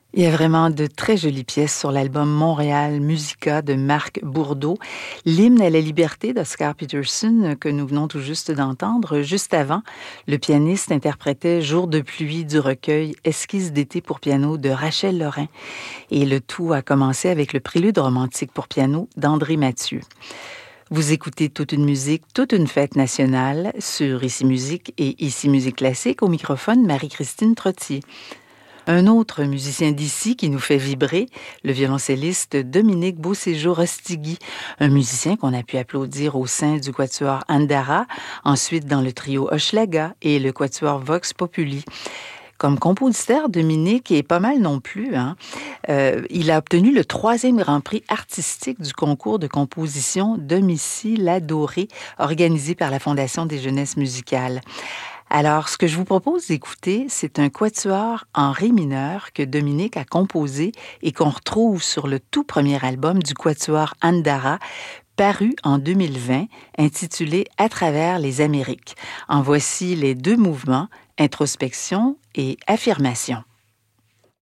Il y a vraiment de très jolies pièces sur l'album Montréal Musica de Marc Bourdeau. L'hymne à la liberté d'Oscar Peterson que nous venons tout juste d'entendre. Juste avant, le pianiste interprétait Jour de pluie du recueil Esquisse d'été pour piano de Rachel Lorrain. Et le tout a commencé avec le prélude romantique pour piano d'André Mathieu. Vous écoutez Toute une musique, toute une fête nationale sur Ici Musique et Ici Musique Classique. Au microphone, Marie-Christine Trottier. Un autre musicien d'ici qui nous fait vibrer, le violoncelliste Dominique Beauséjour-Ostigui, un musicien qu'on a pu applaudir au sein du quatuor Andara, ensuite dans le trio Hochelaga et le quatuor Vox Populi. Comme compositeur, Dominique est pas mal non plus. Il a obtenu le 3e Grand Prix artistique du concours de composition Domicile adoré, organisé par la Fondation des Jeunesses musicales. Alors, ce que je vous propose d'écouter, c'est un quatuor en ré mineur que Dominique a composé et qu'on retrouve sur le tout premier album du quatuor Andara, paru en 2020, intitulé « À travers les Amériques ». En voici les 2 mouvements, introspection et affirmation.